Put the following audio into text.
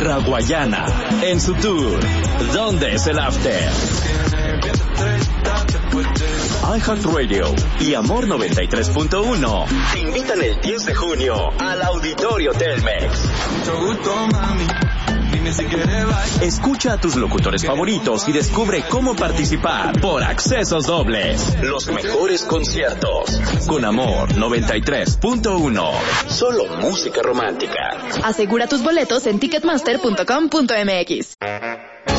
Cobra Guayana en su tour ¿Dónde es el After? iHeartRadio y Amor 93.1 te invitan el 10 de junio al Auditorio Telmex. Escucha a tus locutores favoritos y descubre cómo participar por accesos dobles. Los mejores conciertos con Amor 93.1. Solo música romántica. Asegura tus boletos en ticketmaster.com.mx.